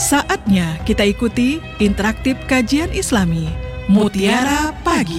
Saatnya kita ikuti interaktif kajian Islami Mutiara Pagi.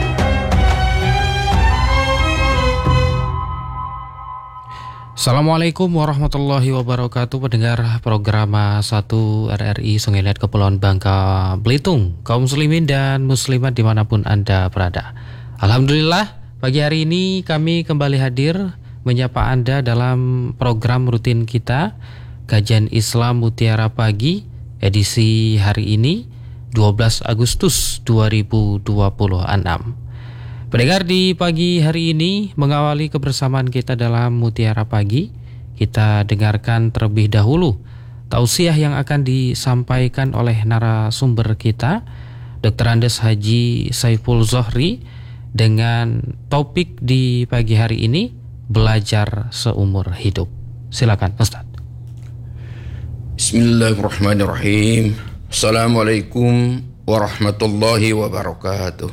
Assalamualaikum warahmatullahi wabarakatuh. Pendengar program 1 RRI Sungai Liat Kepulauan Bangka Belitung, kaum muslimin dan muslimat dimanapun Anda berada. Alhamdulillah, pagi hari ini kami kembali hadir menyapa Anda dalam program rutin kita Kajian Islam Mutiara Pagi, edisi hari ini 12 Agustus 2026. Pendengar, di pagi hari ini mengawali kebersamaan kita dalam Mutiara Pagi, kita dengarkan terlebih dahulu tausiah yang akan disampaikan oleh narasumber kita, Dr. Andes Haji Saiful Zohri, dengan topik di pagi hari ini, belajar seumur hidup. Silakan Ustaz. Bismillahirrahmanirrahim. Assalamualaikum warahmatullahi wabarakatuh.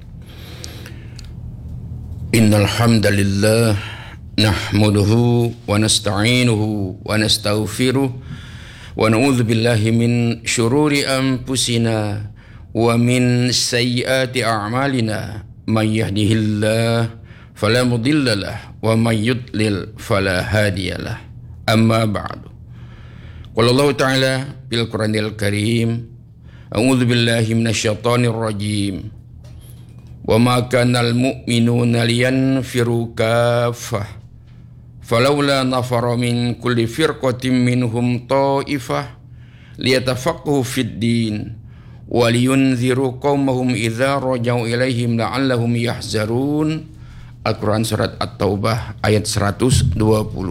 Innal hamdalillah nahmaduhu wa nasta'inuhu wa nastaghfiruh wa na'udzu billahi min syururi anfusina wa min sayyiati a'malina may yahdihillahu fala mudhillalah wa may yudlil fala hadiyalah. Amma ba'du. Qala Allah Ta'ala bil Qur'anil Karim, a'udzu billahi minasyaitonir rajim. Wa ma kanal mu'minuna liyanfiru kaffah falawla nafara min kulli firqatin minhum ta'ifah liyatafaqahu fid din wa liyunziru qaumahum idza raja'u ilaihim la'allahum yahzarun. Al-Quran Surat At-Taubah ayat 122.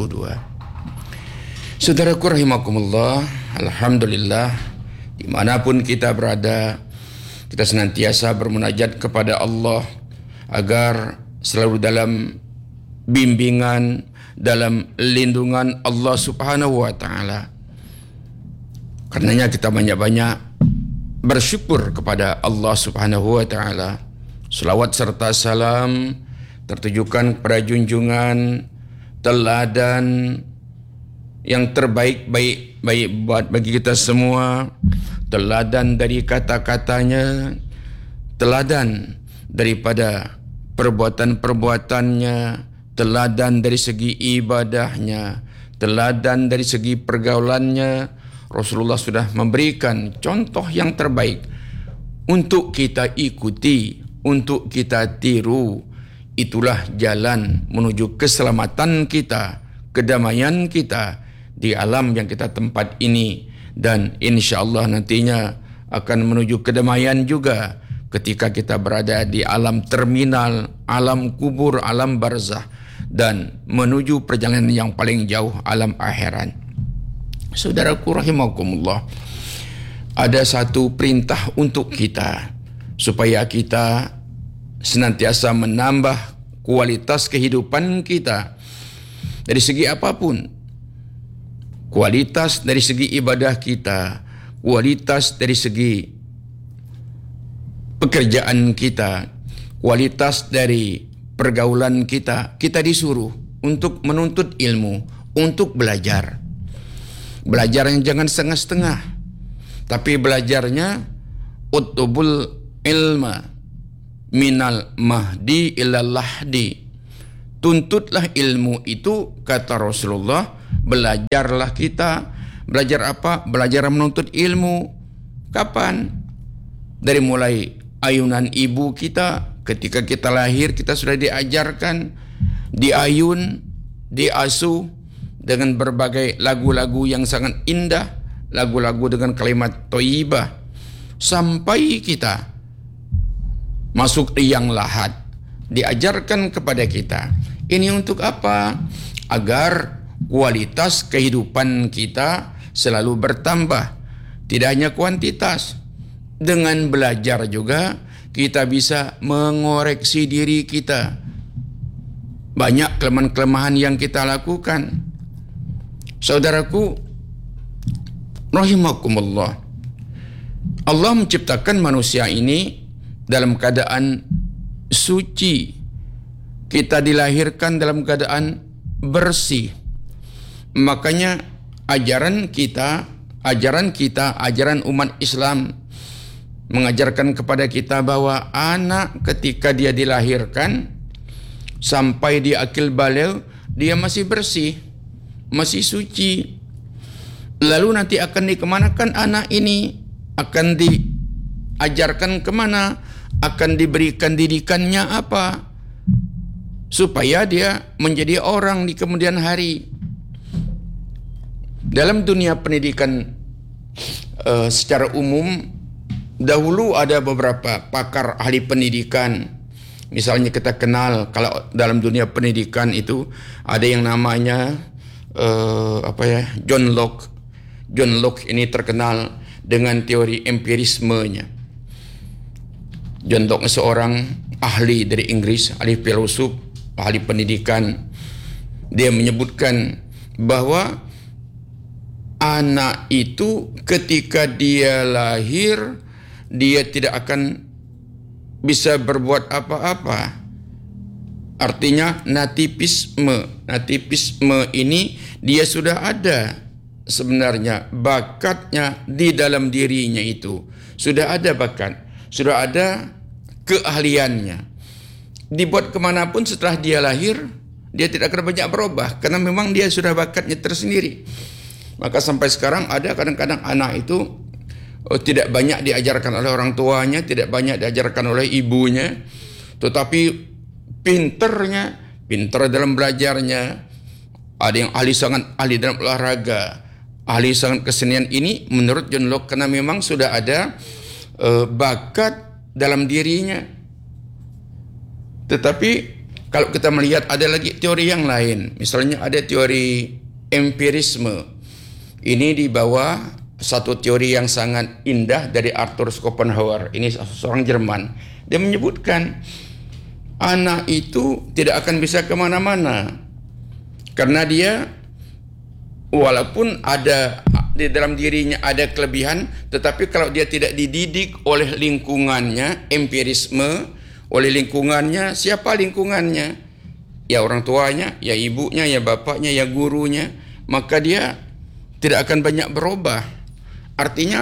Saudaraku rahimakumullah, alhamdulillah, dimanapun kita berada, kita senantiasa bermunajat kepada Allah agar selalu dalam bimbingan, dalam lindungan Allah Subhanahu wa Ta'ala. Karenanya kita banyak-banyak bersyukur kepada Allah Subhanahu wa Ta'ala. Selawat serta salam tertujukan kepada junjungan teladan yang terbaik buat bagi kita semua, teladan dari kata-katanya, teladan daripada perbuatan-perbuatannya, teladan dari segi ibadahnya, teladan dari segi pergaulannya. Rasulullah sudah memberikan contoh yang terbaik untuk kita ikuti, untuk kita tiru. Itulah jalan menuju keselamatan kita, kedamaian kita di alam yang kita tempat ini, dan insyaallah nantinya akan menuju kedamaian juga ketika kita berada di alam terminal, alam kubur, alam barzah, dan menuju perjalanan yang paling jauh, alam akhirat. Saudaraku rahimakumullah, ada satu perintah untuk kita supaya kita senantiasa menambah kualitas kehidupan kita dari segi apapun. Kualitas dari segi ibadah kita, kualitas dari segi pekerjaan kita, kualitas dari pergaulan kita. Kita disuruh untuk menuntut ilmu, untuk belajar. Belajar yang jangan setengah-setengah, tapi belajarnya utlubul ilma minal mahdi ilal lahdi. Tuntutlah ilmu itu, kata Rasulullah. Belajarlah kita. Belajar apa? Belajar menuntut ilmu. Kapan? Dari mulai ayunan ibu kita. Ketika kita lahir, kita sudah diajarkan, diayun, diasuh dengan berbagai lagu-lagu yang sangat indah, lagu-lagu dengan kalimat thayyibah, sampai kita masuk liang lahat, diajarkan kepada kita. Ini untuk apa? Agar kualitas kehidupan kita selalu bertambah, tidak hanya kuantitas. Dengan belajar juga kita bisa mengoreksi diri kita. Banyak kelemahan-kelemahan yang kita lakukan. Saudaraku rahimakumullah, Allah menciptakan manusia ini dalam keadaan suci. Kita dilahirkan dalam keadaan bersih. Makanya ajaran kita ajaran kita, ajaran umat Islam mengajarkan kepada kita bahwa anak ketika dia dilahirkan sampai dia akil baligh, dia masih bersih, masih suci. Lalu nanti akan dikemanakan anak ini? Akan diajarkan kemana? Akan diberikan didikannya apa? Supaya dia menjadi orang di kemudian hari. Dalam dunia pendidikan secara umum, dahulu ada beberapa pakar ahli pendidikan. Misalnya kita kenal kalau dalam dunia pendidikan itu ada yang namanya John Locke. John Locke ini terkenal dengan teori empirismenya. John Locke seorang ahli dari Inggris, ahli filosof, ahli pendidikan. Dia menyebutkan bahwa anak itu ketika dia lahir, dia tidak akan bisa berbuat apa-apa. Artinya nativisme. Nativisme ini dia sudah ada sebenarnya bakatnya di dalam dirinya itu. Sudah ada bakat, sudah ada keahliannya. Dibuat kemanapun setelah dia lahir, dia tidak akan banyak berubah karena memang dia sudah bakatnya tersendiri. Maka sampai sekarang ada kadang-kadang anak itu tidak banyak diajarkan oleh orang tuanya, tidak banyak diajarkan oleh ibunya, tetapi pinter dalam belajarnya. Ada yang sangat ahli dalam olahraga, ahli sangat kesenian. Ini menurut John Locke karena memang sudah ada bakat dalam dirinya. Tetapi kalau kita melihat ada lagi teori yang lain, misalnya ada teori empirisme. Ini di bawah satu teori yang sangat indah dari Arthur Schopenhauer. Ini seorang Jerman. Dia menyebutkan anak itu tidak akan bisa kemana-mana karena dia walaupun ada di dalam dirinya ada kelebihan, tetapi kalau dia tidak dididik oleh lingkungannya, empirisme, oleh lingkungannya, siapa lingkungannya? Ya orang tuanya, ya ibunya, ya bapaknya, ya gurunya, maka dia tidak akan banyak berubah. Artinya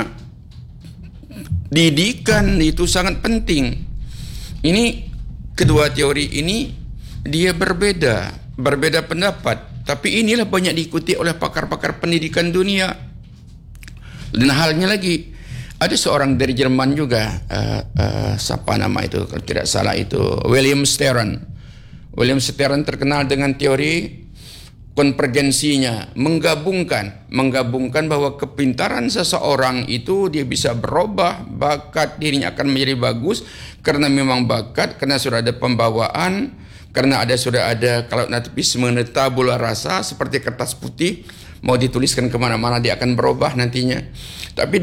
didikan itu sangat penting. Ini kedua teori ini dia berbeda pendapat, tapi inilah banyak diikuti oleh pakar-pakar pendidikan dunia. Dan halnya lagi, ada seorang dari Jerman juga, siapa nama itu kalau tidak salah itu William Stern. William Stern terkenal dengan teori konvergensinya, menggabungkan bahwa kepintaran seseorang itu dia bisa berubah, bakat dirinya akan menjadi bagus karena memang bakat, karena sudah ada pembawaan, karena sudah ada kalau nativisme tabula rasa seperti kertas putih mau dituliskan kemana-mana dia akan berubah nantinya. Tapi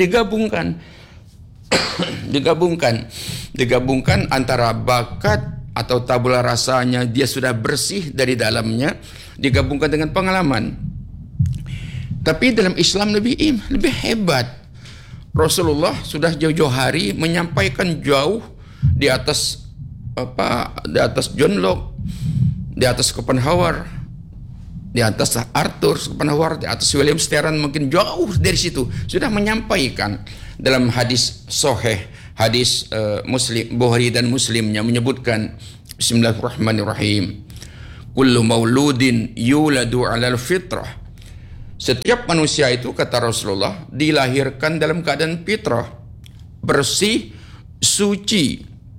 digabungkan antara bakat atau tabula rasanya dia sudah bersih dari dalamnya, digabungkan dengan pengalaman. Tapi dalam Islam lebih hebat. Rasulullah sudah jauh-jauh hari menyampaikan jauh di atas John Locke, di atas Schopenhauer, di atas Arthur Schopenhauer, di atas William Stern, mungkin jauh dari situ sudah menyampaikan dalam hadis sahih, hadis Muslim, Bukhari dan Muslimnya menyebutkan Bismillahirrahmanirrahim. Kullu mauludin yuladu 'alal fitrah. Setiap manusia itu, kata Rasulullah, dilahirkan dalam keadaan fitrah, bersih, suci.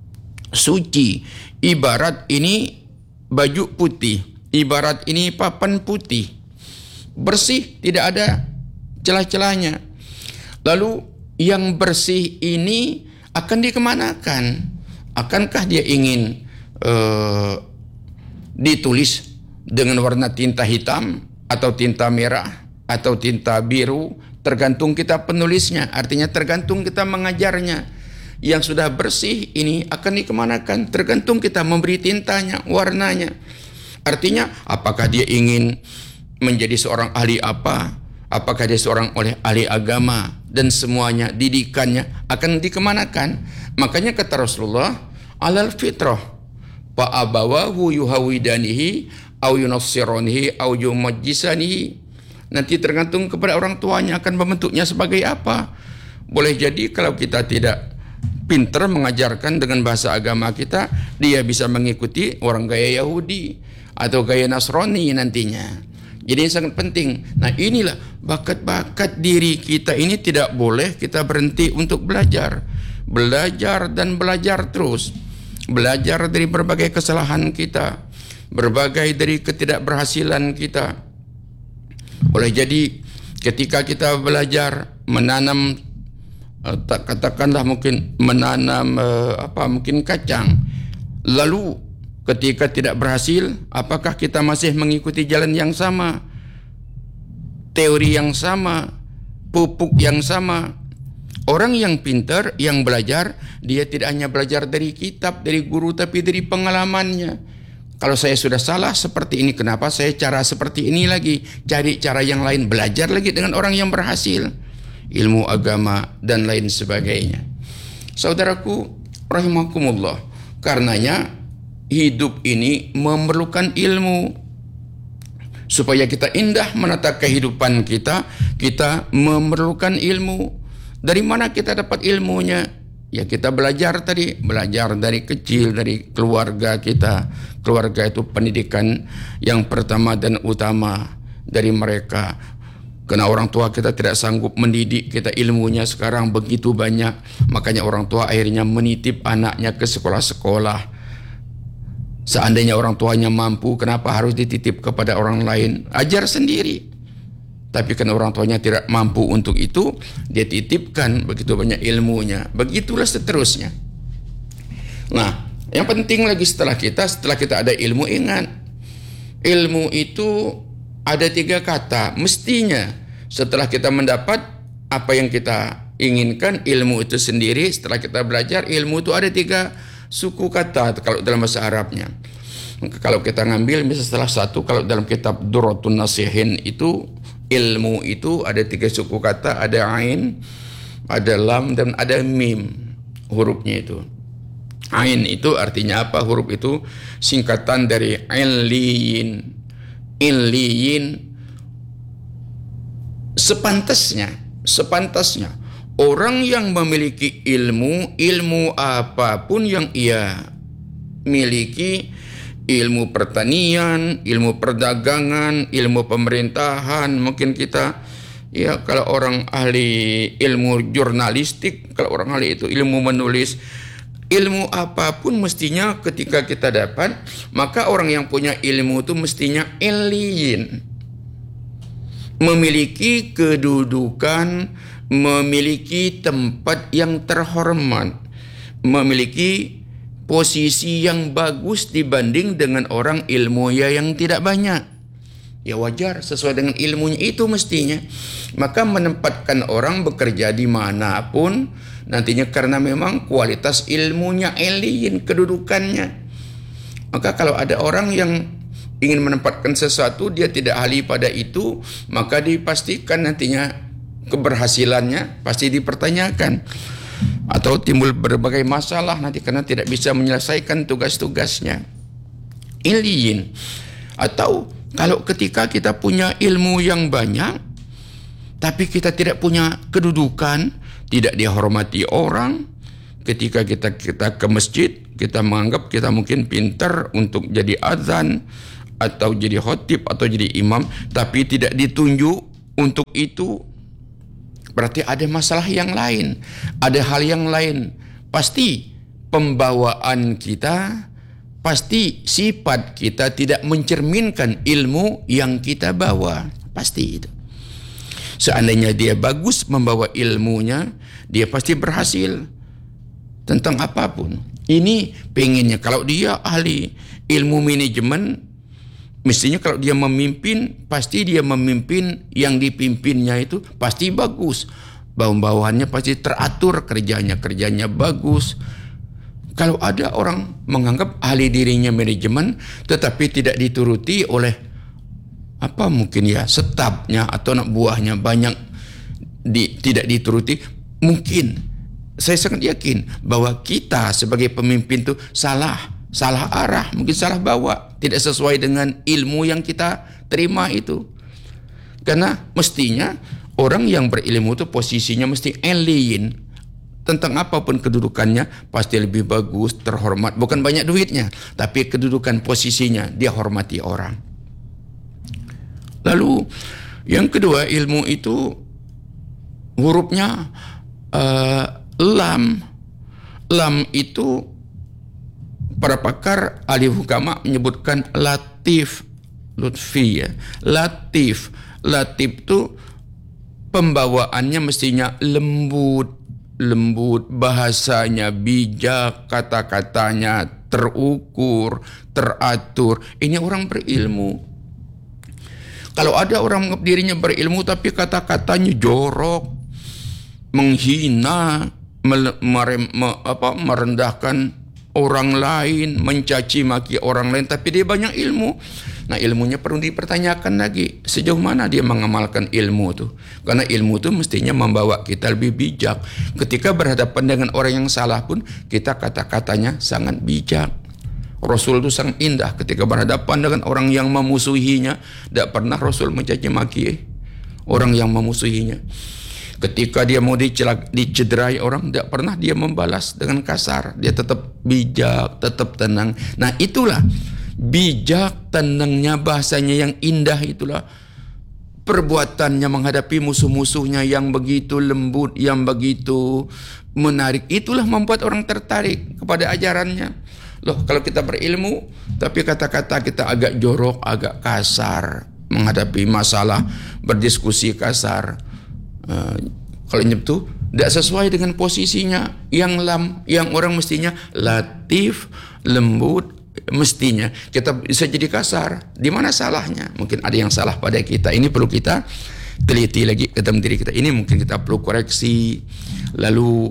Ibarat ini baju putih, ibarat ini papan putih, bersih, tidak ada celah-celahnya. Lalu yang bersih ini akan dikemanakan? Akankah dia ingin ditulis dengan warna tinta hitam atau tinta merah atau tinta biru? Tergantung kita penulisnya, artinya tergantung kita mengajarnya. Yang sudah bersih ini akan dikemanakan? Tergantung kita memberi tintanya, warnanya. Artinya apakah dia ingin menjadi seorang ahli apa? Apakah dia seorang ahli agama? Dan semuanya, didikannya akan dikemanakan? Makanya kata Rasulullah, alal fitrah, fa'abawahu yuhawidanihi au yunassiranihi au yumajjisanihi. Nanti tergantung kepada orang tuanya akan membentuknya sebagai apa. Boleh jadi kalau kita tidak pintar mengajarkan dengan bahasa agama kita, dia bisa mengikuti orang gaya Yahudi atau gaya Nasrani nantinya. Jadi ini sangat penting. Nah, inilah bakat-bakat diri kita ini tidak boleh kita berhenti untuk belajar. Belajar dan belajar terus. Belajar dari berbagai kesalahan kita, berbagai dari ketidakberhasilan kita. Boleh jadi ketika kita belajar menanam, katakanlah mungkin menanam mungkin kacang, lalu ketika tidak berhasil, apakah kita masih mengikuti jalan yang sama, teori yang sama, pupuk yang sama? Orang yang pintar, yang belajar, dia tidak hanya belajar dari kitab, dari guru, tapi dari pengalamannya. Kalau saya sudah salah seperti ini, kenapa saya cara seperti ini lagi? Cari cara yang lain, belajar lagi dengan orang yang berhasil. Ilmu agama dan lain sebagainya. Saudaraku, rahimakumullah. Karenanya hidup ini memerlukan ilmu. Supaya kita indah menata kehidupan kita, kita memerlukan ilmu. Dari mana kita dapat ilmunya? Ya kita belajar tadi, belajar dari kecil, dari keluarga kita. Keluarga itu pendidikan yang pertama dan utama dari mereka. Karena orang tua kita tidak sanggup mendidik kita, ilmunya sekarang begitu banyak. Makanya orang tua akhirnya menitip anaknya ke sekolah-sekolah. Seandainya orang tuanya mampu, kenapa harus dititip kepada orang lain? Ajar sendiri. Tapi karena orang tuanya tidak mampu untuk itu, dia titipkan begitu banyak ilmunya. Begitulah seterusnya. Nah, yang penting lagi setelah kita ada ilmu, ingat. Ilmu itu ada 3 kata. Mestinya setelah kita mendapat apa yang kita inginkan, ilmu itu sendiri, setelah kita belajar, ilmu itu ada 3 suku kata kalau dalam bahasa Arabnya. Kalau kita ngambil misalnya salah satu, kalau dalam kitab Durratun Nasihin itu, ilmu itu ada 3 suku kata, ada ain, ada lam, dan ada mim hurufnya itu. Ain itu artinya apa? Huruf itu singkatan dari illiyin. Illiyin sepantasnya orang yang memiliki ilmu apapun yang ia miliki, ilmu pertanian, ilmu perdagangan, ilmu pemerintahan, mungkin kita ya kalau orang ahli ilmu jurnalistik, kalau orang ahli itu ilmu menulis, ilmu apapun mestinya ketika kita dapat, maka orang yang punya ilmu itu mestinya illiyin, memiliki kedudukan, memiliki tempat yang terhormat, memiliki posisi yang bagus dibanding dengan orang ilmu yang tidak banyak. Ya wajar, sesuai dengan ilmunya itu mestinya. Maka menempatkan orang bekerja dimanapun nantinya karena memang kualitas ilmunya, illiyin, kedudukannya. Maka kalau ada orang yang ingin menempatkan sesuatu, dia tidak ahli pada itu, maka dipastikan nantinya keberhasilannya pasti dipertanyakan. Atau timbul berbagai masalah nanti karena tidak bisa menyelesaikan tugas-tugasnya. Illiyin. Atau kalau ketika kita punya ilmu yang banyak, tapi kita tidak punya kedudukan, tidak dihormati orang, ketika kita ke masjid, kita menganggap kita mungkin pintar untuk jadi azan, atau jadi khotib, atau jadi imam, tapi tidak ditunjuk untuk itu, berarti ada masalah yang lain, ada hal yang lain. Pasti pembawaan kita, pasti sifat kita tidak mencerminkan ilmu yang kita bawa. Pasti itu. Seandainya dia bagus membawa ilmunya, dia pasti berhasil tentang apapun. Ini pengennya kalau dia ahli ilmu manajemen, mestinya kalau dia memimpin, pasti dia memimpin yang dipimpinnya itu pasti bagus. Bawahannya pasti teratur, kerjanya bagus. Kalau ada orang menganggap ahli dirinya manajemen, tetapi tidak dituruti oleh mungkin ya stafnya atau anak buahnya banyak tidak dituruti, mungkin saya sangat yakin bahwa kita sebagai pemimpin itu salah arah, mungkin salah bawa, tidak sesuai dengan ilmu yang kita terima itu. Karena mestinya orang yang berilmu itu posisinya mesti alien. Tentang apapun kedudukannya pasti lebih bagus, terhormat. Bukan banyak duitnya, tapi kedudukan posisinya, dia hormati orang. Lalu yang kedua, ilmu itu hurufnya lam. Lam itu para pakar ahli hukama menyebutkan latif, lutfi ya. Latif itu pembawaannya mestinya lembut, bahasanya bijak, kata-katanya terukur, teratur. Ini orang berilmu. Kalau ada orang menganggap dirinya berilmu tapi kata-katanya jorok, menghina, merendahkan orang lain, mencaci maki orang lain, tapi dia banyak ilmu. Nah, ilmunya perlu dipertanyakan lagi. Sejauh mana dia mengamalkan ilmu itu? Karena ilmu itu mestinya membawa kita lebih bijak. Ketika berhadapan dengan orang yang salah pun, kita kata-katanya sangat bijak. Rasul itu sangat indah ketika berhadapan dengan orang yang memusuhinya. Tidak pernah Rasul mencaci maki orang yang memusuhinya. Ketika dia mau dicederai orang, tidak pernah dia membalas dengan kasar. Dia tetap bijak, tetap tenang. Nah, itulah bijak, tenangnya, bahasanya yang indah, itulah perbuatannya menghadapi musuh-musuhnya yang begitu lembut, yang begitu menarik. Itulah membuat orang tertarik kepada ajarannya. Loh, kalau kita berilmu tapi kata-kata kita agak jorok, agak kasar, menghadapi masalah, berdiskusi kasar, kalau nyebtu tidak sesuai dengan posisinya yang orang mestinya latif, lembut. Mestinya kita bisa jadi kasar. Di mana salahnya? Mungkin ada yang salah pada kita. Ini perlu kita teliti lagi ke dalam diri kita. Ini mungkin kita perlu koreksi. Lalu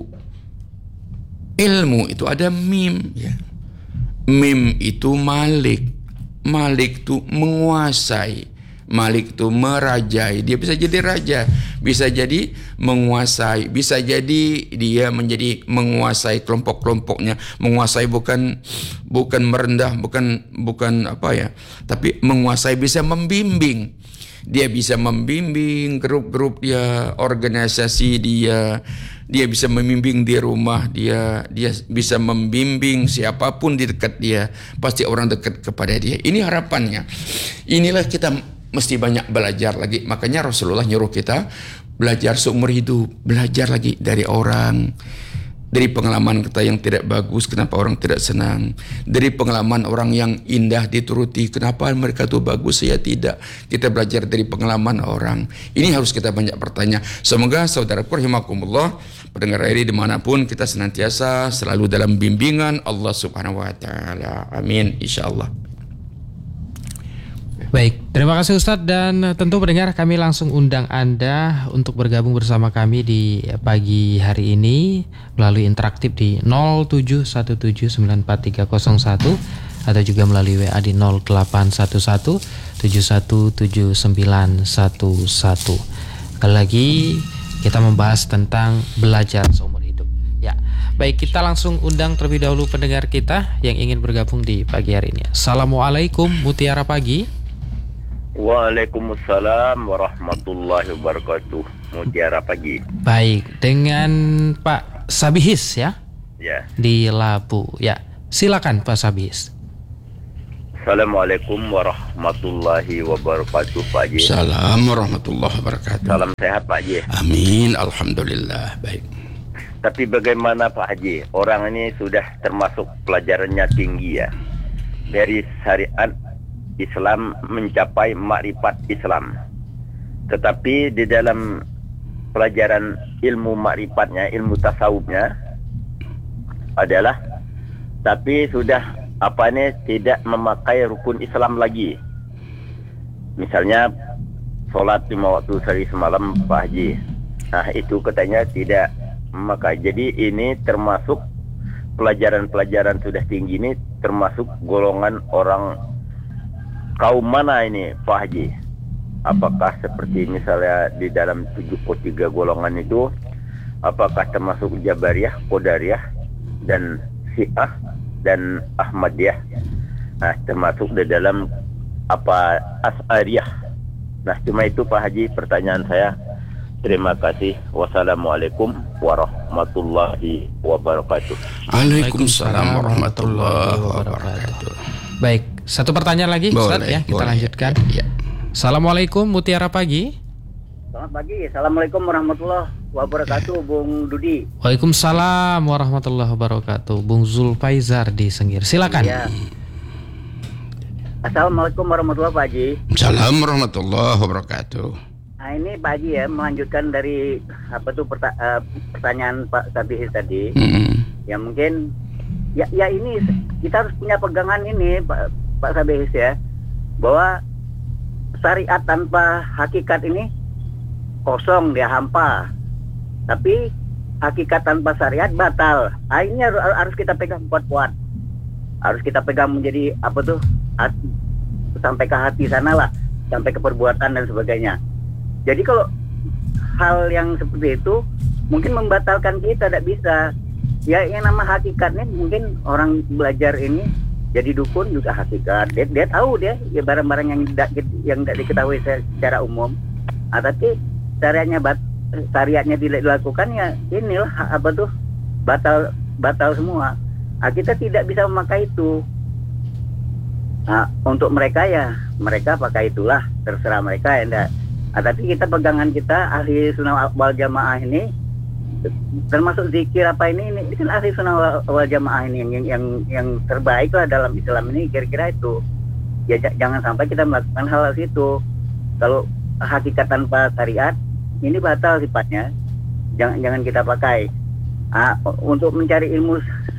ilmu itu ada mim ya. Mim itu malik. Malik itu menguasai. Malik itu merajai. Dia bisa jadi raja, bisa jadi menguasai, bisa jadi dia menjadi menguasai kelompok-kelompoknya. Menguasai bukan merendah, bukan apa ya, tapi menguasai, bisa membimbing. Dia bisa membimbing grup-grup dia, organisasi dia bisa membimbing di rumah dia bisa membimbing siapapun di dekat dia, pasti orang dekat kepada dia. Ini harapannya. Inilah kita mesti banyak belajar lagi. Makanya Rasulullah nyuruh kita belajar seumur hidup, belajar lagi dari orang, dari pengalaman kita yang tidak bagus, kenapa orang tidak senang, dari pengalaman orang yang indah dituruti, kenapa mereka itu bagus, saya tidak. Kita belajar dari pengalaman orang. Ini harus kita banyak bertanya. Semoga saudaraku rahimakumullah, pendengar RRI dimanapun, kita senantiasa selalu dalam bimbingan Allah Subhanahu Wa Taala. Amin, insyaallah. Baik, terima kasih Ustadz, dan tentu pendengar, kami langsung undang Anda untuk bergabung bersama kami di pagi hari ini melalui interaktif di 0717943301 atau juga melalui WA di 0811717911. Sekali lagi kita membahas tentang belajar seumur hidup. Ya, baik, kita langsung undang terlebih dahulu pendengar kita yang ingin bergabung di pagi hari ini. Assalamualaikum, Mutiara Pagi. Waalaikumsalam warahmatullahi wabarakatuh. Mutiara Pagi. Baik, dengan Pak Sabihis ya? Ya. Di Labu. Ya, silakan Pak Sabihis. Assalamualaikum warahmatullahi wabarakatuh, Pak Haji. Salam warahmatullahi wabarakatuh. Salam sehat, Pak Haji. Amin, alhamdulillah. Baik. Tapi bagaimana Pak Haji? Orang ini sudah termasuk pelajarannya tinggi ya. Dari syariat Islam mencapai makrifat Islam. Tetapi di dalam pelajaran ilmu makrifatnya, ilmu tasawufnya adalah tapi sudah tidak memakai rukun Islam lagi. Misalnya sholat 5 waktu sehari semalam, Pak Haji. Nah, itu katanya tidak memakai. Jadi ini termasuk pelajaran-pelajaran sudah tinggi, ini termasuk golongan orang kaum mana ini, Pak Haji? Apakah seperti misalnya di dalam 73 golongan itu, apakah termasuk Jabariyah, Qadariyah, dan Syiah, dan Ahmadiyah? Nah, termasuk di dalam As'ariyah. Nah, cuma itu Pak Haji pertanyaan saya. Terima kasih. Wassalamualaikum warahmatullahi wabarakatuh. Waalaikumsalam warahmatullahi wabarakatuh. Baik, satu pertanyaan lagi Ustaz ya, kita lanjutkan. Ya. Assalamualaikum Mutiara Pagi. Selamat pagi. Assalamualaikum warahmatullahi wabarakatuh, Bung Dudi. Waalaikumsalam warahmatullahi wabarakatuh. Bung Zulfaizar di Sengir. Silakan. Ya. Assalamualaikum warahmatullahi wabarakatuh, Pak Haji. Assalamualaikum warahmatullahi wabarakatuh. Nah, ini Pak Haji ya, melanjutkan dari pertanyaan Pak Sabihis tadi. Ya mungkin ya ini kita harus punya pegangan ini Pak Sabihis ya, bahwa syariat tanpa hakikat ini kosong, dia hampa. Tapi hakikat tanpa syariat batal. Nah, ini harus kita pegang kuat-kuat. Harus kita pegang menjadi sampai ke hati sana lah, sampai ke perbuatan dan sebagainya. Jadi kalau hal yang seperti itu mungkin membatalkan kita, tidak bisa. Ya yang nama hakikatnya mungkin orang belajar ini jadi dukun juga hakikat. Dia tahu dia ya barang-barang yang tidak diketahui secara umum. Tapi syariatnya tidak dilakukan, ya inilah batal semua. Kita tidak bisa memakai itu. Untuk mereka ya mereka pakai itulah, terserah mereka ya enggak. Tapi kita pegangan kita ahli sunnah wal jamaah ini, termasuk zikir apa ini kan ahli sunnah wal jamaah ini yang terbaik lah dalam Islam ini, kira-kira itu. Ya jangan sampai kita melakukan hal itu. Kalau hakikat tanpa syariat ini batal sifatnya, jangan kita pakai. Untuk mencari ilmu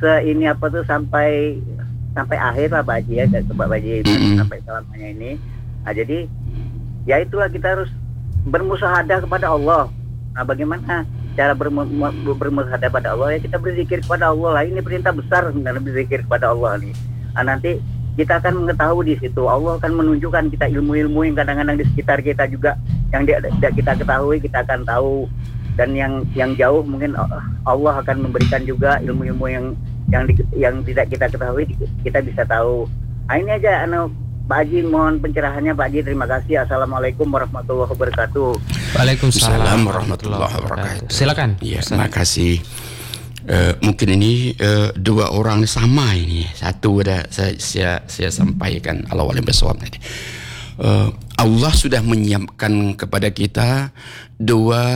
sampai akhir lah Pak Haji ya, Pak Haji sampai selamanya ini. Jadi ya itulah, kita harus bermusyahadah kepada Allah. Bagaimana cara bermusyahadah pada Allah? Ya kita berzikir kepada Allah lah. Ini perintah besar sebenarnya, berzikir kepada Allah nih. Nanti kita akan mengetahui di situ. Allah akan menunjukkan kita ilmu-ilmu yang kadang-kadang di sekitar kita juga yang tidak kita ketahui, kita akan tahu. Dan yang jauh mungkin Allah akan memberikan juga ilmu-ilmu yang tidak kita ketahui, kita bisa tahu. Ini aja Pak Haji, mohon pencerahannya Pak Haji. Terima kasih. Assalamualaikum warahmatullahi wabarakatuh. Waalaikumsalam warahmatullahi wabarakatuh. Silakan. Ya, terima kasih. Mungkin ini dua orang sama ini. Satu udah saya sampaikan Allah-Allah bersawab tadi. Allah sudah menyiapkan kepada kita dua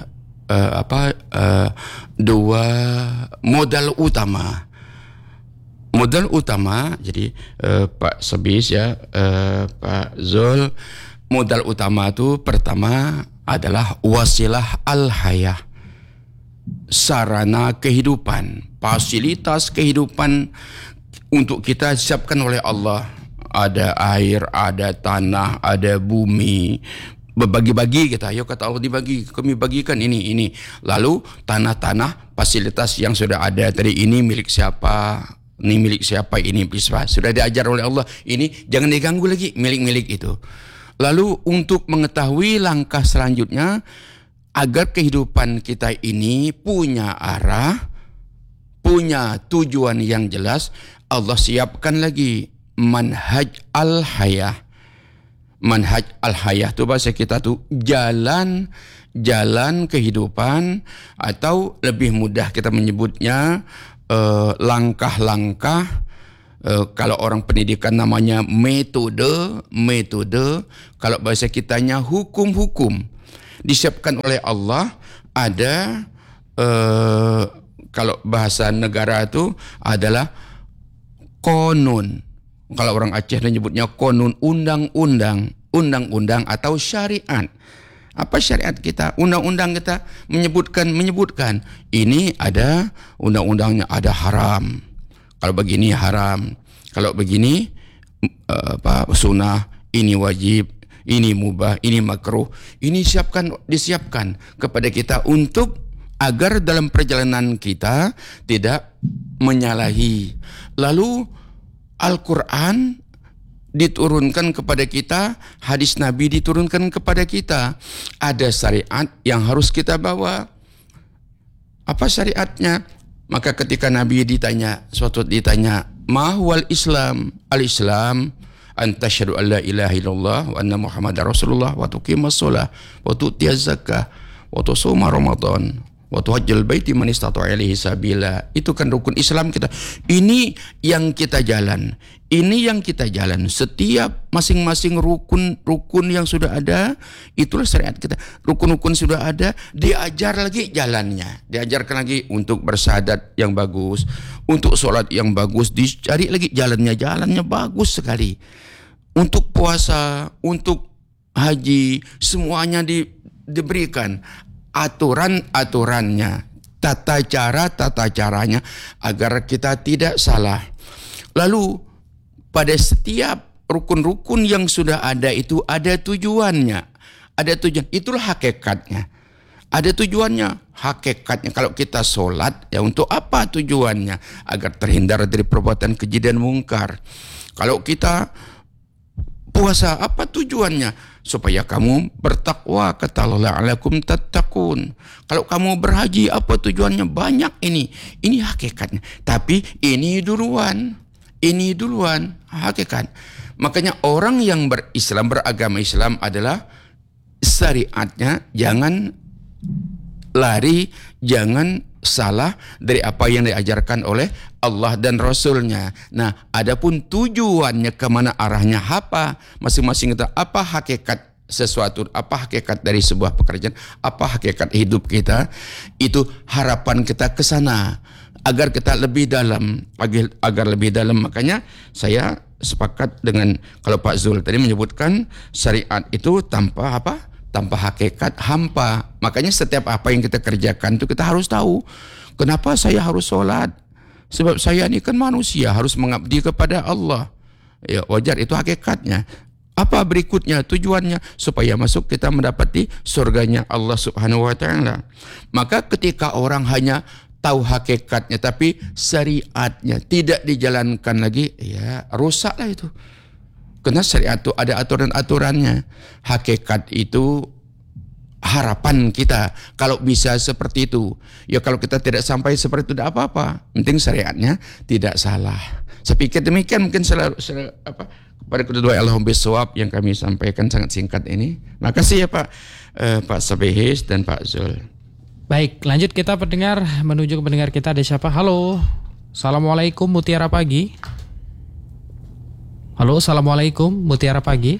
modal utama. Modal utama, jadi Pak Sebis ya, Pak Zul, modal utama itu pertama adalah wasilah al-hayah, sarana kehidupan, fasilitas kehidupan untuk kita siapkan oleh Allah. Ada air, ada tanah, ada bumi. Berbagi-bagi kita, yuk kata Allah dibagi, kami bagikan ini. Lalu tanah-tanah, fasilitas yang sudah ada tadi, ini milik siapa, ini milik siapa, ini milik siapa. Sudah diajar oleh Allah, ini jangan diganggu lagi milik-milik itu. Lalu untuk mengetahui langkah selanjutnya agar kehidupan kita ini punya arah, punya tujuan yang jelas, Allah siapkan lagi manhaj al-hayah. Manhaj al-hayah itu bahasa kita tuh jalan kehidupan, atau lebih mudah kita menyebutnya langkah-langkah. Kalau orang pendidikan namanya metode. Kalau bahasa kitanya hukum-hukum disiapkan oleh Allah. Ada kalau bahasa negara itu adalah konun. Kalau orang Aceh menyebutnya konun, undang-undang atau syariat. Apa syariat kita? Undang-undang kita menyebutkan ini ada undang-undangnya, ada haram. Kalau begini haram, kalau begini sunnah, ini wajib, ini mubah, ini makruh. Ini disiapkan kepada kita untuk agar dalam perjalanan kita tidak menyalahi. Lalu Al-Quran diturunkan kepada kita, hadis Nabi diturunkan kepada kita. Ada syariat yang harus kita bawa. Apa syariatnya? Maka ketika Nabi ditanya, ma huwal Islam? Al-Islam Antashhadu an la ilaha illallah wa anna Muhammadar Rasulullah wa tuqimas shalah wa tu'tiyaz zakah wa tusuma Ramadan wa tuhajjal baiti man istata'a ilaihi sabila. Itu kan rukun Islam kita. Ini yang kita jalan. Ini yang kita jalan. Setiap masing-masing rukun yang sudah ada, itulah syariat kita. Rukun-rukun sudah ada, diajar lagi jalannya. Diajarkan lagi untuk bersyahadat yang bagus, untuk sholat yang bagus, dicari lagi jalannya. Jalannya bagus sekali. Untuk puasa, untuk haji, semuanya diberikan aturan-aturannya, tata caranya agar kita tidak salah. Lalu pada setiap rukun-rukun yang sudah ada itu ada tujuannya. Ada tujuan, itulah hakikatnya. Ada tujuannya, hakikatnya. Kalau kita sholat, ya untuk apa tujuannya? Agar terhindar dari perbuatan keji dan mungkar. Kalau kita puasa, apa tujuannya? Supaya kamu bertakwa, kata Allah, la'alakum tattaqun. Kalau kamu berhaji, apa tujuannya? Banyak ini. Ini hakikatnya. Tapi ini duluan hakikat. Makanya orang yang berislam, beragama Islam adalah syariatnya jangan lari, jangan salah dari apa yang diajarkan oleh Allah dan Rasulnya. Nah, adapun tujuannya, kemana arahnya, apa masing-masing kita, apa hakikat sesuatu, apa hakikat dari sebuah pekerjaan, apa hakikat hidup kita, itu harapan kita ke sana agar kita lebih dalam, agar lebih dalam. Makanya saya sepakat dengan kalau Pak Zul tadi menyebutkan syariat itu tanpa apa? Tanpa hakikat hampa. Makanya setiap apa yang kita kerjakan itu kita harus tahu. Kenapa saya harus sholat? Sebab saya ini kan manusia, harus mengabdi kepada Allah. Ya, wajar, itu hakikatnya. Apa berikutnya tujuannya? Supaya masuk kita mendapati surganya Allah Subhanahu wa taala. Maka ketika orang hanya tahu hakikatnya tapi syariatnya tidak dijalankan lagi, ya rusaklah itu. Karena syariat itu ada aturan-aturannya. Hakikat itu harapan kita. Kalau bisa seperti itu. Ya kalau kita tidak sampai seperti itu tidak apa-apa. Penting syariatnya tidak salah. Saya pikir demikian mungkin kepada kedua Allahumma bisawab yang kami sampaikan sangat singkat ini. Makasih ya Pak Sabihis dan Pak Zul. Baik, lanjut kita pendengar, menuju ke pendengar kita. Ada siapa? Halo. Assalamualaikum Mutiara Pagi. Halo, assalamualaikum Mutiara Pagi.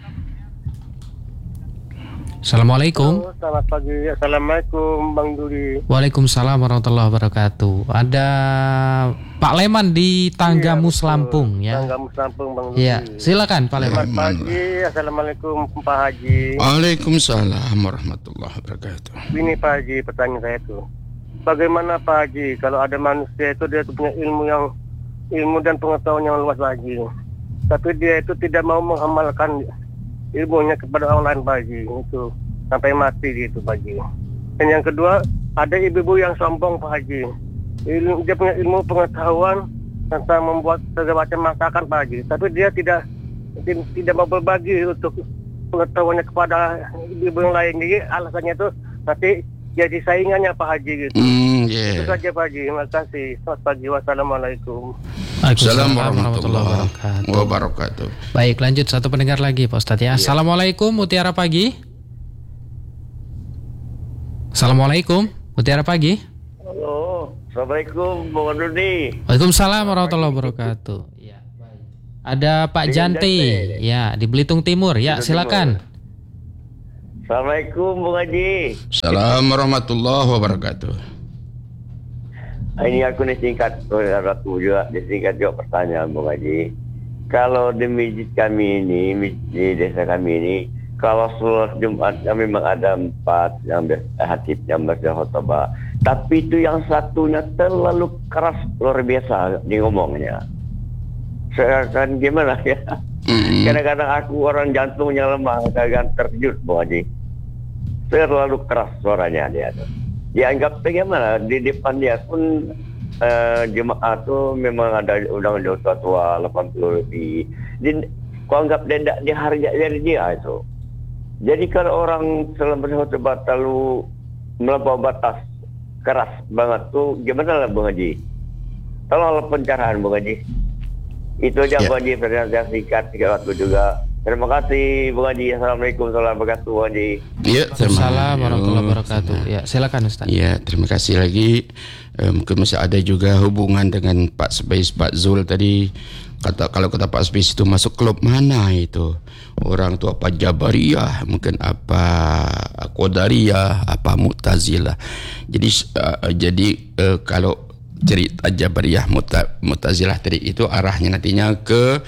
Assalamualaikum. Halo, selamat pagi. Assalamualaikum Bang Duri. Waalaikumsalam warahmatullahi wabarakatuh. Ada Pak Leman di Tanggamus, Lampung ya. Tanggamus Lampung Bang Duri. Iya, silakan Pak Leman. Selamat pagi. Assalamualaikum Pak Haji. Waalaikumsalam warahmatullahi wabarakatuh. Ini Pak Haji, pertanyaan saya tuh. Bagaimana Pak Haji kalau ada manusia itu dia punya ilmu dan pengetahuan yang luas Pak Haji, tapi dia itu tidak mau mengamalkan ilmunya kepada orang lain Pak Haji, itu sampai mati gitu Pak Haji. Dan yang kedua, ada ibu-ibu yang sombong Pak Haji. Dia punya ilmu pengetahuan tentang membuat segala macam masakan Pak Haji, tapi dia tidak mau berbagi untuk pengetahuannya kepada ibu yang lain. Jadi alasannya itu nanti jadi saingannya Pak Haji gitu. Itu saja Pak Haji. Terima kasih. Selamat pagi. Wassalamualaikum. Assalamualaikum warahmatullahi wabarakatuh. Baik, lanjut satu pendengar lagi Pak Ustadz ya. Assalamualaikum Mutiara Pagi. Assalamualaikum Mutiara Pagi. Halo, assalamualaikum Bang Dudi. Waalaikumsalam warahmatullahi wabarakatuh. Ya, baik. Ada Pak Janti ya di Belitung Timur ya, silakan. Assalamualaikum Bang Haji. Assalamualaikum warahmatullahi wabarakatuh. Ini aku disingkat Ratu juga, disingkat juga pertanyaan Bang Haji. Kalau di masjid kami ini, di desa kami ini, kalau sholat Jumat memang ada 4 yang hatib yang baca khutbah. Tapi itu yang satunya terlalu keras luar biasa di ngomongnya. Saya kan gimana ya? Kadang-kadang aku orang jantungnya lemah, kadang terkejut Bang Haji. Terlalu keras suaranya dia tuh. Dianggap bagaimana di depan dia pun jemaah tuh memang ada udah tua 80 lebih. Kau anggap dia dihargai dari dia itu. Jadi kalau orang selama berkhutbah terlalu melampaui batas keras banget tuh gimana lah Bang Haji? Tolonglah pencerahan Bang Haji. Itu aja Bung Haji, pertanyaan singkat waktu juga. Terima kasih Bung Haji. Assalamualaikum warahmatullahi wabarakatuh Bung Haji. Ya, Assalamualaikum warahmatullahi wabarakatuh. Ya, silakan Ustaz. Ya, terima kasih lagi. Mungkin masih ada juga hubungan dengan Pak Sbais, Pak Zul tadi. Kalau kata Pak Sbais itu masuk klub mana itu? Orang tu apa Jabariyah, mungkin apa Qadariyah, apa Mu'tazilah. Jadi kalau cerita Jabariyah, Mu'tazilah tadi itu arahnya nantinya ke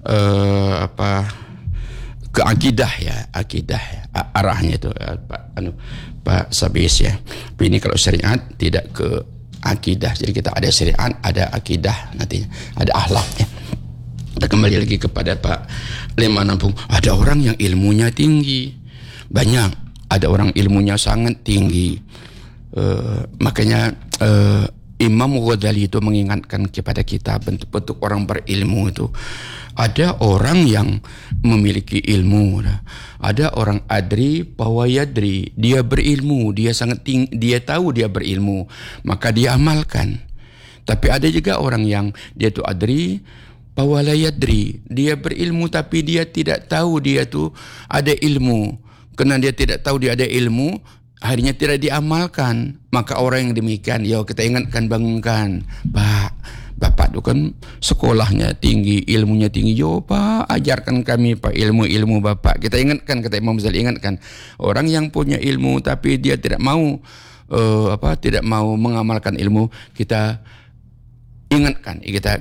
ke akidah ya, arahnya itu Pak Sabis ya. Tapi ini kalau syariat tidak ke akidah. Jadi kita ada syariat, ada akidah nantinya, ada akhlak ya. Kita kembali lagi kepada Pak Leman Lampung. Ada orang yang ilmunya tinggi, banyak. Ada orang ilmunya sangat tinggi. Makanya Imam Ghazali itu mengingatkan kepada kita bentuk-bentuk orang berilmu itu. Ada orang yang memiliki ilmu, ada orang adri pawayadri, dia berilmu, dia sangat tinggi, dia tahu dia berilmu, maka dia amalkan. Tapi ada juga orang yang dia tu adri pawalayadri, dia berilmu tapi dia tidak tahu dia tu ada ilmu. Kerana dia tidak tahu dia ada ilmu, akhirnya tidak diamalkan. Maka orang yang demikian, kita ingatkan, bangunkan. Bapak tu kan sekolahnya tinggi, ilmunya tinggi. Pak, ajarkan kami Pak ilmu Bapak. Kita ingatkan, kata Imam Ghazali, ingatkan. Orang yang punya ilmu tapi dia tidak mau tidak mau mengamalkan ilmu, kita ingatkan, kita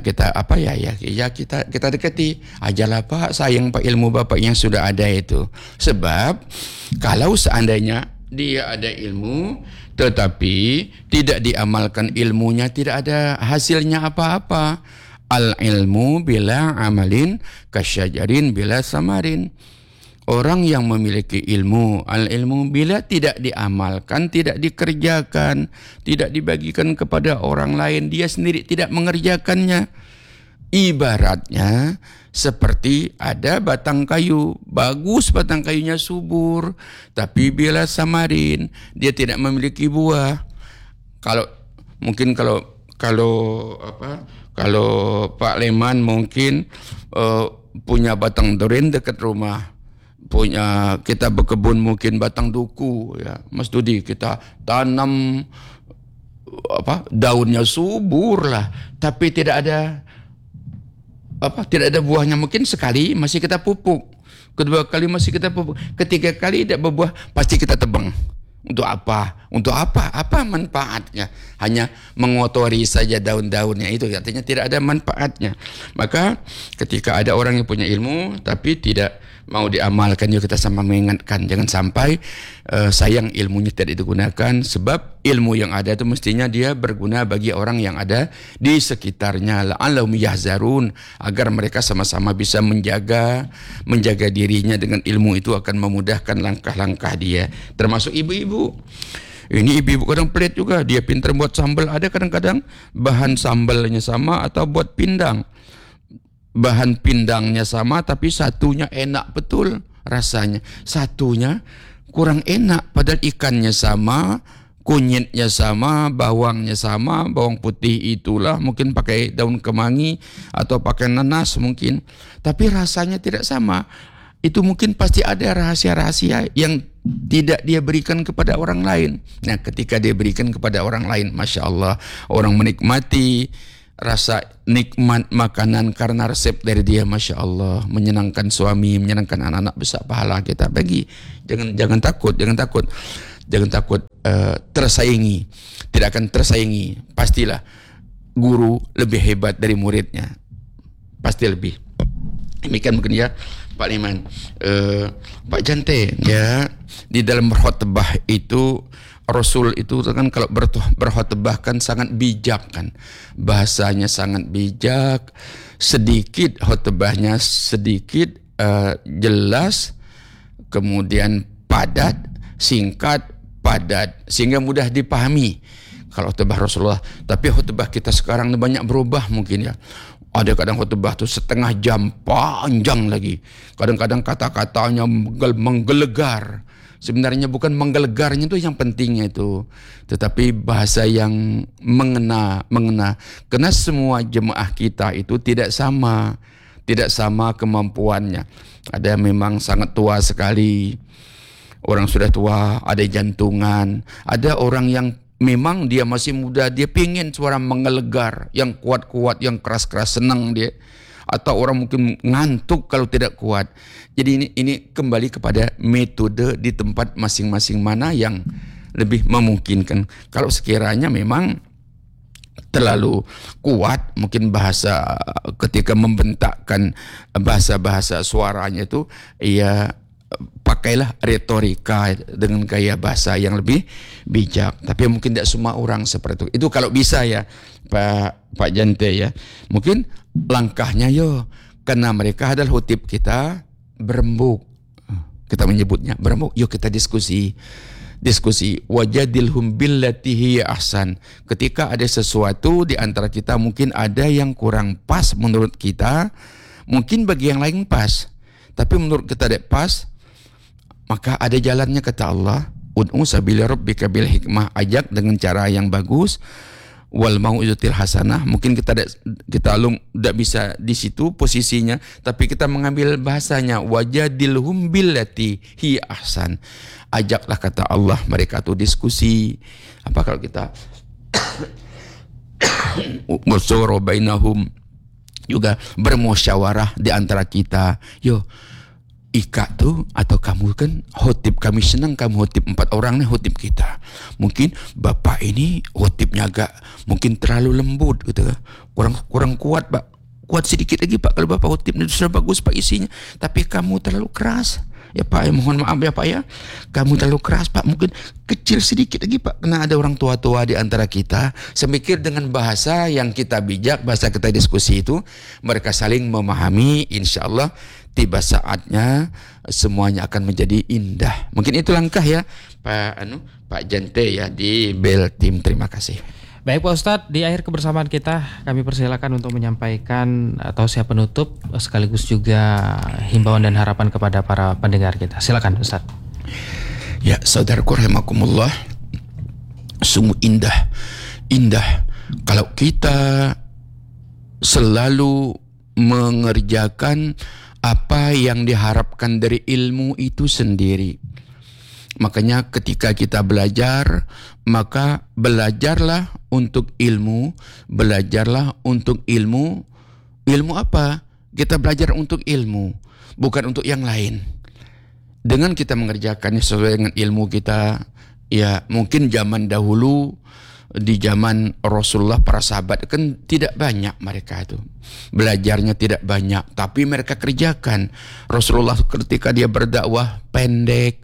dekati. Ajarlah Pak, sayang Pak ilmu Bapak yang sudah ada itu. Sebab kalau seandainya dia ada ilmu tetapi tidak diamalkan ilmunya, tidak ada hasilnya apa-apa. Al ilmu bila amalin kasyajarin bila samarin. Orang yang memiliki ilmu, al ilmu bila tidak diamalkan, tidak dikerjakan, tidak dibagikan kepada orang lain, dia sendiri tidak mengerjakannya. Ibaratnya seperti ada batang kayu, bagus batang kayunya subur, tapi bila samarin, dia tidak memiliki buah. Kalau Pak Leman mungkin punya batang durian dekat rumah, punya kita berkebun mungkin batang duku ya, Mas Dudi, kita tanam daunnya subur lah, tapi tidak ada buahnya. Mungkin sekali masih kita pupuk, kedua kali masih kita pupuk, ketiga kali tidak berbuah, pasti kita tebang. Untuk apa? Apa manfaatnya? Hanya mengotori saja daun-daunnya, itu artinya tidak ada manfaatnya. Maka ketika ada orang yang punya ilmu tapi tidak mau diamalkan, juga kita sama mengingatkan, jangan sampai sayang ilmunya tidak digunakan. Sebab ilmu yang ada itu mestinya dia berguna bagi orang yang ada di sekitarnya. La'allahum yahzarun, agar mereka sama-sama bisa menjaga dirinya dengan ilmu itu, akan memudahkan langkah-langkah dia. Termasuk ibu-ibu. Ini ibu-ibu kadang pelit juga, dia pintar buat sambal. Ada kadang-kadang bahan sambalnya sama atau buat pindang, bahan pindangnya sama tapi satunya enak betul rasanya, satunya kurang enak. Padahal ikannya sama, kunyitnya sama, bawangnya sama, bawang putih itulah mungkin pakai daun kemangi atau pakai nanas mungkin, tapi rasanya tidak sama. Itu mungkin pasti ada rahasia-rahasia yang tidak dia berikan kepada orang lain. Nah, ketika dia berikan kepada orang lain, Masya Allah, orang menikmati rasa nikmat makanan karena resep dari dia, Masya Allah, menyenangkan suami, menyenangkan anak-anak, besar pahala kita bagi. Jangan takut tersaingi, tidak akan tersaingi. Pastilah guru lebih hebat dari muridnya, pasti lebih. Demikian mungkin ya Pak Liman. Pak Jante ya, di dalam berkhutbah itu Rasul itu kan kalau berkhutbah kan sangat bijak kan, bahasanya sangat bijak, sedikit khutbahnya, sedikit jelas, kemudian padat, singkat, padat, sehingga mudah dipahami kalau khutbah Rasulullah. Tapi khutbah kita sekarang banyak berubah mungkin ya. Ada kadang khutbah tu setengah jam panjang lagi, kadang-kadang kata-katanya menggelegar, Sebenarnya bukan menggelegarnya itu yang pentingnya itu, tetapi bahasa yang mengena. Karena semua jemaah kita itu tidak sama kemampuannya. Ada memang sangat tua sekali, orang sudah tua, ada jantungan, ada orang yang memang dia masih muda, dia pengen suara menggelegar, yang kuat-kuat, yang keras-keras, senang dia. Atau orang mungkin ngantuk kalau tidak kuat. Jadi ini kembali kepada metode di tempat masing-masing mana yang lebih memungkinkan. Kalau sekiranya memang terlalu kuat, mungkin bahasa ketika membentakkan bahasa suaranya itu, ya pakailah retorika dengan gaya bahasa yang lebih bijak. Tapi mungkin tidak semua orang seperti itu. Itu kalau bisa ya Pak Jante ya. Mungkin langkahnya karena mereka adalah khutib kita berembuk. Kita menyebutnya berembuk. Yuk kita diskusi. Wajadilhum billati hiya ahsan. Ketika ada sesuatu di antara kita mungkin ada yang kurang pas menurut kita, mungkin bagi yang lain pas. Tapi menurut kita tidak pas, maka ada jalannya kata Allah. Ud'u sabila rabbika bil hikmah, ajak dengan cara yang bagus. Wal mau'izatil hasanah. Mungkin kita tidak bisa di situ posisinya, tapi kita mengambil bahasanya wajadilhum billati hi ahsan. Ajaklah kata Allah mereka tuh diskusi. Apa kalau kita musyawara bainahum, juga bermusyawarah di antara kita. Ika tuh atau kamu kan khotib, kami senang kamu khotib, 4 orang nih khotib kita. Mungkin bapak ini khotibnya agak mungkin terlalu lembut gitu, kurang kuat Pak, kuat sedikit lagi Pak. Kalau bapak khotibnya sudah bagus Pak isinya, tapi kamu terlalu keras ya Pak, mohon maaf ya Pak ya, kamu terlalu keras Pak, mungkin kecil sedikit lagi Pak. Karena ada orang tua-tua di antara kita. Saya pikir dengan bahasa yang kita bijak, bahasa kita diskusi itu, mereka saling memahami, insya Allah tiba saatnya semuanya akan menjadi indah. Mungkin itu langkah ya Pak Jante ya di Bel Tim. Terima kasih. Baik Pak Ustadz, di akhir kebersamaan kita kami persilakan untuk menyampaikan tausiah penutup sekaligus juga himbauan dan harapan kepada para pendengar kita. Silakan Ustadz. Ya, saudaraku rahimakumullah, sungguh indah kalau kita selalu mengerjakan apa yang diharapkan dari ilmu itu sendiri. Makanya ketika kita belajar, maka belajarlah untuk ilmu. Ilmu apa? Kita belajar untuk ilmu, bukan untuk yang lain. Dengan kita mengerjakannya sesuai dengan ilmu kita, ya mungkin zaman dahulu, di zaman Rasulullah, para sahabat kan tidak banyak mereka itu belajarnya, tidak banyak, tapi mereka kerjakan. Rasulullah ketika dia berdakwah pendek,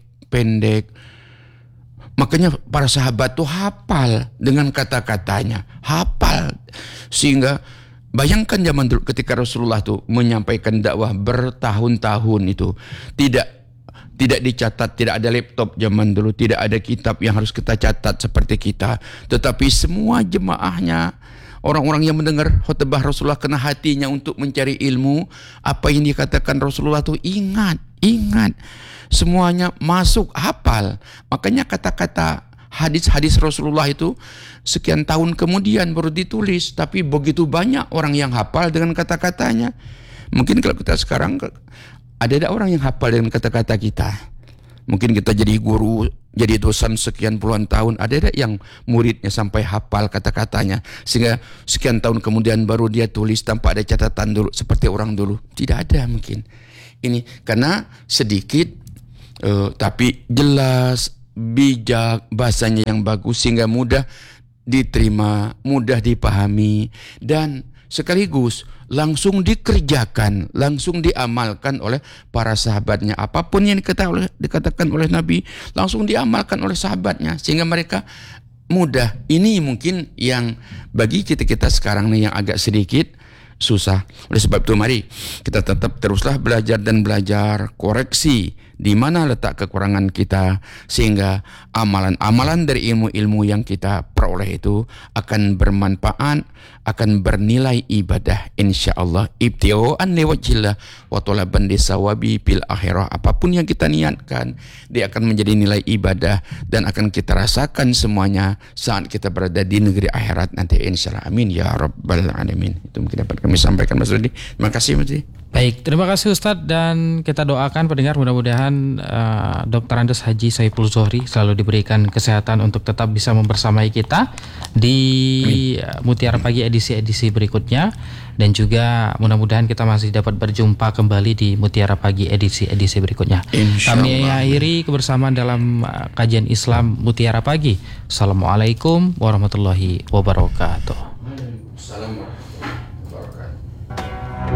makanya para sahabat tuh hafal dengan kata-katanya, hafal. Sehingga bayangkan zaman dulu ketika Rasulullah tuh menyampaikan dakwah bertahun-tahun itu, tidak dicatat, tidak ada laptop zaman dulu, tidak ada kitab yang harus kita catat seperti kita. Tetapi semua jemaahnya, orang-orang yang mendengar khutbah Rasulullah, kena hatinya untuk mencari ilmu. Apa yang dikatakan Rasulullah itu ingat. Semuanya masuk, hafal. Makanya kata-kata hadis-hadis Rasulullah itu sekian tahun kemudian baru ditulis. Tapi begitu banyak orang yang hafal dengan kata-katanya. Mungkin kalau kita sekarang ada orang yang hafal dengan kata-kata kita. Mungkin kita jadi guru, jadi dosen sekian puluhan tahun, ada yang muridnya sampai hafal kata-katanya, sehingga sekian tahun kemudian baru dia tulis tanpa ada catatan dulu seperti orang dulu. Tidak ada mungkin. Ini karena sedikit tapi jelas, bijak, bahasanya yang bagus sehingga mudah diterima, mudah dipahami, dan sekaligus langsung dikerjakan, langsung diamalkan oleh para sahabatnya. Apapun yang dikatakan oleh Nabi, langsung diamalkan oleh sahabatnya, sehingga mereka mudah. Ini mungkin yang bagi kita sekarang nih yang agak sedikit susah. Oleh sebab itu mari kita tetap teruslah belajar dan belajar, koreksi di mana letak kekurangan kita, sehingga amalan-amalan dari ilmu-ilmu yang kita peroleh peroleh itu akan bermanfaat, akan bernilai ibadah insyaallah, ibtigha'an liwajhillah wa talaban lisawabi bil akhirah. Apapun yang kita niatkan, dia akan menjadi nilai ibadah dan akan kita rasakan semuanya saat kita berada di negeri akhirat nanti insyaallah. Amin ya rabbal alamin. Itu mungkin dapat kami sampaikan, Mas Rudi. Terima kasih, Mas Rudi. Baik, terima kasih Ustadz, dan kita doakan pendengar mudah-mudahan Dr. Andes Haji Saiful Zuhri selalu diberikan kesehatan untuk tetap bisa membersamai kita di Mutiara Pagi edisi-edisi berikutnya, dan juga mudah-mudahan kita masih dapat berjumpa kembali di Mutiara Pagi edisi-edisi berikutnya. Kami akhiri kebersamaan dalam kajian Islam Mutiara Pagi. Assalamualaikum warahmatullahi wabarakatuh. Assalamualaikum.